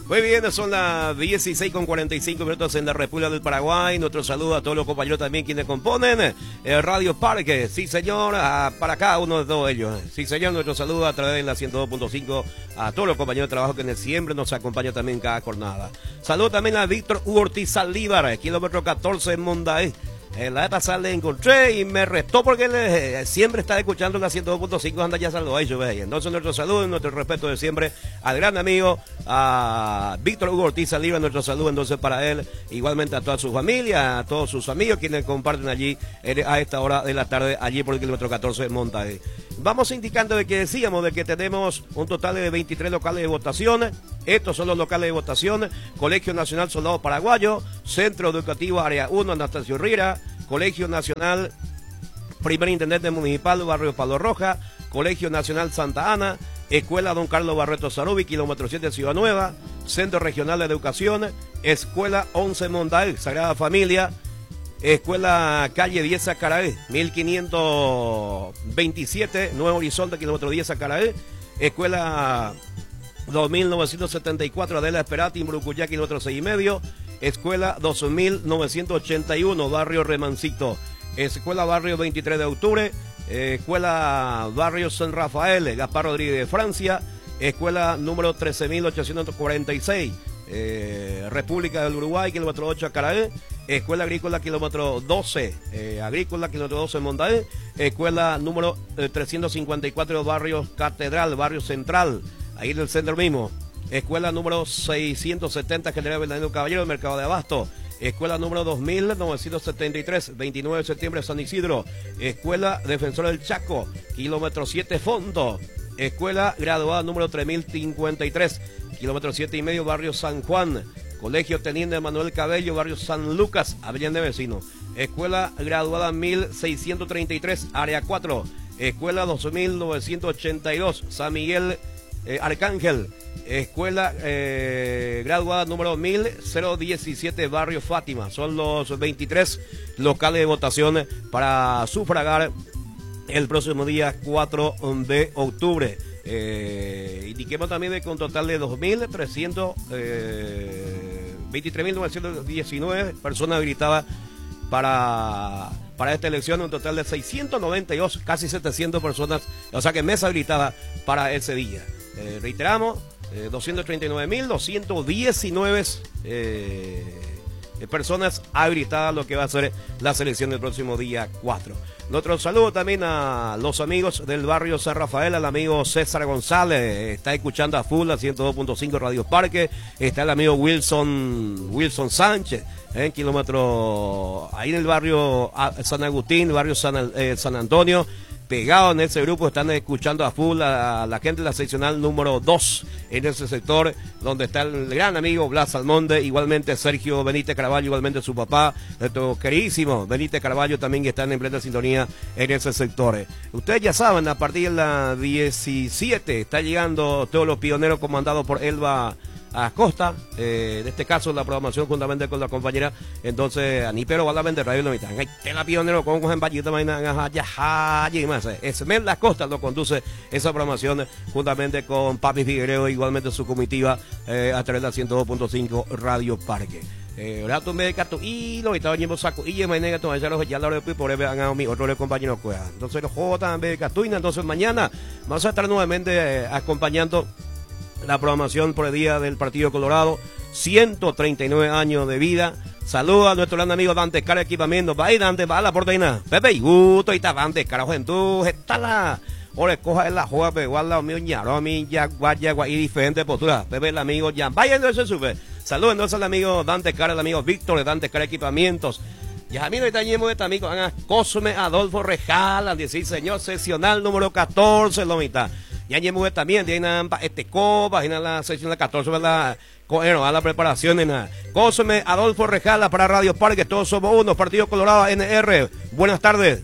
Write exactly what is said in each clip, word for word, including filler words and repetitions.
Muy bien, son las dieciséis con cuarenta y cinco minutos en la República del Paraguay. Nuestro saludo a todos los compañeros también quienes componen el Radio Parque. Sí, señor, a, para cada uno de todos ellos. Sí, señor, nuestro saludo a través de la ciento dos punto cinco a todos los compañeros de trabajo que siempre nos acompañan también cada jornada. Saludo también a Víctor Hugo Ortiz Saldívar, kilómetro catorce en Mondaí. Eh, la vez pasada le encontré y me restó porque él eh, siempre está escuchando la ciento dos punto cinco, anda ya saludó ahí, entonces nuestro saludo y nuestro respeto de siempre al gran amigo, a Víctor Hugo Ortiz Saldívar, nuestro saludo entonces para él, igualmente a toda su familia, a todos sus amigos quienes comparten allí eh, a esta hora de la tarde, allí por el kilómetro catorce de Montague. Vamos indicando de que decíamos de que tenemos un total de veintitrés locales de votación. Estos son los locales de votación: Colegio Nacional Soldado Paraguayo, Centro Educativo Área uno, Anastasio Rira, Colegio Nacional Primer Intendente Municipal, Barrio Palo Roja, Colegio Nacional Santa Ana, Escuela Don Carlos Barreto Sarubi, kilómetro siete, Ciudad Nueva, Centro Regional de Educación, Escuela once Mondaí, Sagrada Familia, Escuela Calle diez Sacaraí, mil quinientos veintisiete, Nuevo Horizonte, kilómetro diez Sacaraí, Escuela dos mil novecientos setenta y cuatro, Adela Esperati, Murucuyá, kilómetro seis y medio, Escuela dos mil novecientos ochenta y uno, Barrio Remancito, Escuela Barrio veintitrés de octubre, eh, Escuela Barrio San Rafael, Gaspar Rodríguez de Francia, Escuela número trece mil ochocientos cuarenta y seis, eh, República del Uruguay, kilómetro ocho Acaraé, Escuela Agrícola, kilómetro doce, eh, Agrícola, kilómetro doce Mondaí, Escuela número eh, trescientos cincuenta y cuatro, Barrio Catedral, Barrio Central, ahí en el centro mismo, Escuela número seiscientos setenta, General Bernardino Caballero, Mercado de Abasto, Escuela número dos mil novecientos setenta y tres, veintinueve de septiembre, San Isidro, Escuela Defensora del Chaco, kilómetro siete Fondo, Escuela Graduada número tres mil cincuenta y tres, kilómetro siete y medio, Barrio San Juan, Colegio Teniente Manuel Cabello, Barrio San Lucas, Avenida de Vecino, Escuela Graduada mil seiscientos treinta y tres, Área cuatro, Escuela dos mil novecientos ochenta y dos, San Miguel eh, Arcángel, Escuela eh, Graduada número mil diecisiete, Barrio Fátima. Son los veintitrés locales de votación para sufragar el próximo día cuatro de octubre. Eh, indiquemos también de que un total de dos mil trescientos veintitrés mil novecientos diecinueve personas habilitadas para, para esta elección, un total de seiscientos noventa y dos, casi setecientas personas, o sea que mesa habilitada para ese día. Eh, reiteramos, eh, doscientos treinta y nueve mil doscientos diecinueve eh, personas habilitadas lo que va a ser la selección del próximo día cuatro. Nuestro saludo también a los amigos del barrio San Rafael, al amigo César González, está escuchando a full la ciento dos punto cinco Radio Parque, está el amigo Wilson Wilson Sánchez, en kilómetro ahí en el barrio San Agustín, barrio San, eh, San Antonio, pegado en ese grupo, están escuchando a full a, a la gente de la seccional número dos en ese sector, donde está el gran amigo Blas Almonte, igualmente Sergio Benítez Caraballo, igualmente su papá, nuestro queridísimo Benítez Caraballo, también que están en plena sintonía en ese sector. Ustedes ya saben, a partir de las diecisiete está llegando todos los pioneros comandados por Elba Acosta, eh, en este caso la programación juntamente con la compañera, entonces Anipero va a la vender radio, no me están, la pionero con un ballita mañana, ya, y más, Esmel Acosta lo conduce esa programación juntamente con Papi Figueredo, igualmente su comitiva, eh, a través de la ciento dos punto cinco Radio Parque. Eh, rato me decato y lo estaba llevando saco y me nega todo ya los ya la hora de por ver a mi otro compañero cueva. Entonces los J me decatuina, entonces mañana vamos a estar nuevamente eh, acompañando la programación por el día del Partido Colorado, ciento treinta y nueve años de vida. Saludos a nuestro gran amigo Dante Cara Equipamiento. Va ahí Dante, va a la porteña. Pepe y gusto y está Dante Cara Juventud. Está la ahora escoja en la joda, pero igual la mío ñaro, mi yagua, yagua y diferentes posturas. Pepe el amigo ya. Vaya entonces sube. Saludos entonces al amigo Dante Cara, el amigo Víctor de Dante Cara Equipamientos. Ya a mí no está lleno de este amigo, Ana Cosme Adolfo Rejala, decir señor seccional número catorce, lo mitad. Ya llevo también, tiene este copa, tiene la sección de catorce, ¿verdad? Bueno, a la preparación en la Cosme Adolfo Rejala para Radio Parque, todos somos uno, Partido Colorado N R. Buenas tardes.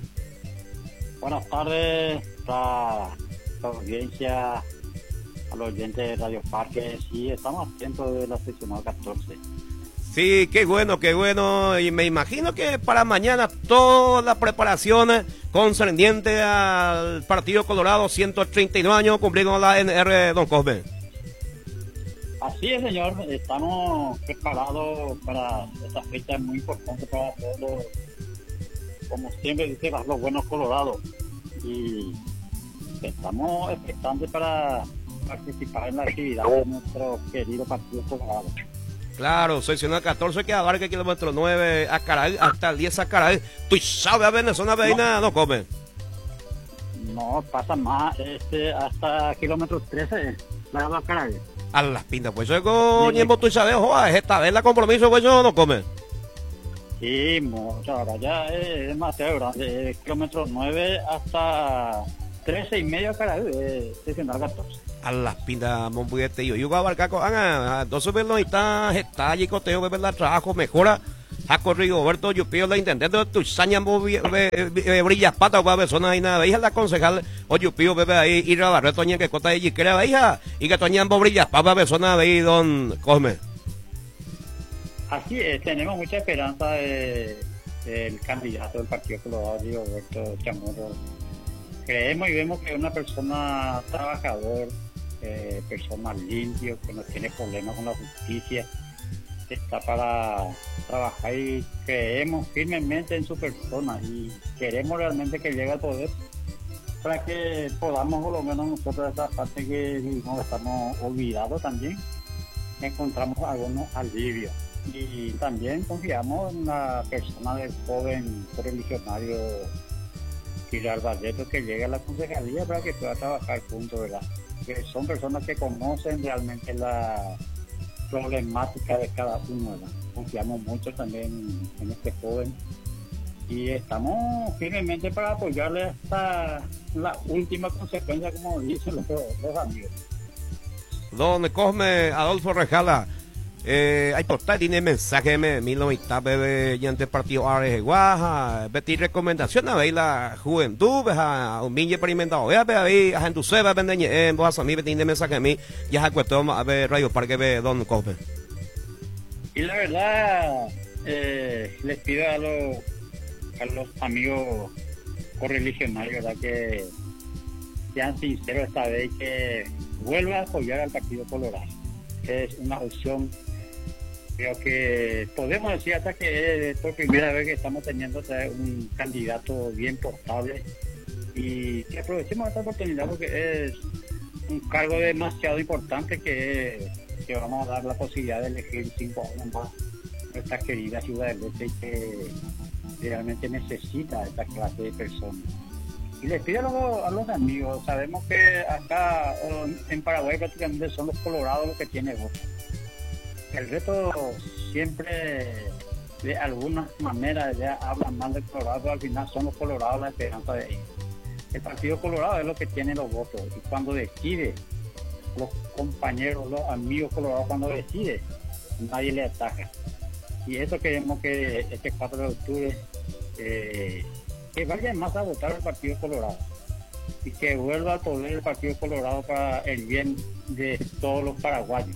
Buenas tardes a la audiencia, a los oyentes de Radio Parque. Sí, estamos atentos de la seccional catorce. Sí, qué bueno, qué bueno. Y me imagino que para mañana todas las preparaciones concernientes al Partido Colorado, ciento treinta y nueve años cumpliendo la N R, don Cosme. Así es, señor. Estamos preparados para esta fecha muy importante para todos, como siempre dice, para los buenos colorados. Y estamos expectantes para participar en la actividad de nuestro querido Partido Colorado. Claro, seccional catorce que abarca el kilómetro nueve a Caral, hasta el diez a Caral. ¿Tú sabes a Venezuela, Veina? No, no come. No, pasa más, este, hasta kilómetro trece, la va a Caral. A las pintas, pues eso coño, tú sabes, joder, esta vez la compromiso, pues yo no come. Sí, mucho, ahora ya es demasiado grande, kilómetro nueve hasta trece y medio Caral, eh, seccional catorce. A las pintas, monbuguete, yo, yo voy a abarcar con, ah, entonces, verlo, ahí está, está allí, coteo, que verdad, trabajo, mejora. Ha corrido Roberto Yupío, la intendente de Tuxaña, brillas patas, va a ver, zona ahí nada, veía la concejal, o Yupío, bebé ahí, ir a barrer, toña, que cota de yiquera, veía, y que toñan brillas patas, va a ver, zona ahí, don Cosme. Así es, tenemos mucha esperanza de, del candidato del Partido Colorado, Roberto Chamorro. Creemos y vemos que es una persona trabajador, eh, persona limpio, que no tiene problemas con la justicia, está para trabajar y creemos firmemente en su persona y queremos realmente que llegue al poder para que podamos, por lo menos nosotros, esa parte que no estamos olvidados también, encontramos algunos alivios. Y también confiamos en la persona del joven religionario Pilar Barreto, que llegue a la concejalía para que pueda trabajar juntos, ¿verdad? Que son personas que conocen realmente la problemática de cada uno, ¿verdad? Confiamos mucho también en este joven y estamos firmemente para apoyarle hasta la última consecuencia, como dicen los, los amigos. Don Cosme Adolfo Rejala, eh, hay portal, tiene mensaje de mil noventa bebé y ante partido Ares Guaja, betí recomendación a ver la juventud, a un niño experimentado, vea, vea, ahí, a gente se va a vender en voz a mí, tiene mensaje a mí, ya se cuestión a ver Radio Parque, ve Don Cosme. Y la verdad, eh, les pido a los, a los amigos correligionarios, ¿verdad?, que sean sinceros esta vez, que vuelvan a apoyar al Partido Colorado. Es una opción, creo que podemos decir hasta que es por primera vez que estamos teniendo un candidato bien portable y que aprovechemos esta oportunidad porque es un cargo demasiado importante que, que vamos a dar la posibilidad de elegir cinco años más nuestra querida ciudad del Este, que realmente necesita esta clase de personas. Y les pido a los, a los amigos, sabemos que acá en Paraguay prácticamente son los colorados los que tienen voz. El resto siempre de alguna manera ya hablan mal del Colorado, pero al final son los colorados la esperanza de ellos. El Partido Colorado es lo que tiene los votos y cuando decide, los compañeros, los amigos colorados, cuando decide, nadie le ataca. Y eso queremos que este cuatro de octubre eh, que vayan más a votar al Partido Colorado y que vuelva al poder el Partido Colorado para el bien de todos los paraguayos.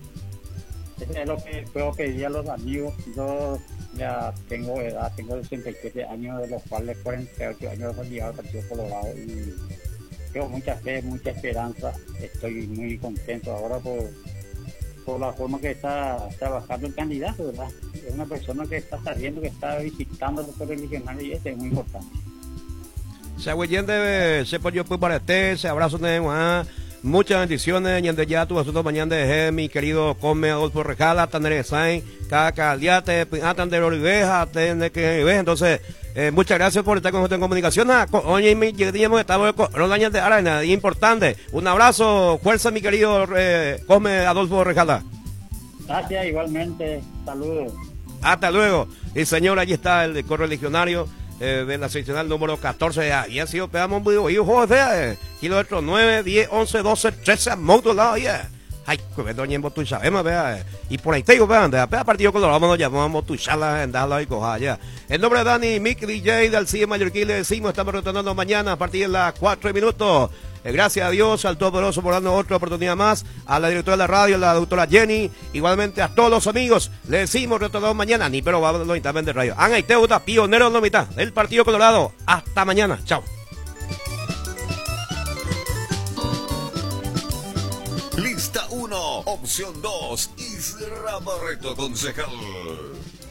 Eso es lo que puedo pedir a los amigos. Yo ya tengo edad, tengo sesenta y siete años, de los cuales cuarenta y ocho años he llegado al Partido Colorado y tengo mucha fe, mucha esperanza. Estoy muy contento ahora por, por la forma que está trabajando el candidato, ¿verdad? Es una persona que está saliendo, que está visitando los religionarios y eso es muy importante. Se agüeyende, se pollo pues para este, se abrazo de Juan. Muchas bendiciones, y ya tu asunto mañana de mi querido Come Adolfo Rejala, Tanere Sain, Caca Aliate, Atan de Oliveja, Tene que ve. Entonces, eh, muchas gracias por estar con nosotros en comunicación. Oye, mi lleguemos, estamos con Rodañas de Arena, importante. Un abrazo, fuerza, mi querido eh, Come Adolfo Rejala. Gracias, igualmente, saludos. Hasta luego. Y señor, allí está el correligionario eh, de la seccional número catorce. Y ha sido pedamos muy oído, joder, kilómetro nueve, diez, once, doce, trece, a moto lado, ya. Ay, que doña en tu sabemos, vea. Y por ahí te digo, vean, de a partido con los vamos, nos llamamos tu charla en Dala y Coja, ya. El nombre de Dani, Mick D J del C I E Mallorquí, le decimos, estamos retornando mañana a partir de las cuatro minutos. Eh, gracias a Dios, al Todopoderoso por darnos otra oportunidad más, a la directora de la radio, la doctora Jenny, igualmente a todos los amigos, le decimos retornamos mañana, ni pero vamos a los también de radio. Ana y Teuta, pionero de la mitad del Partido Colorado. Hasta mañana, chao. Lista uno, opción dos, Isla Barreto, concejal.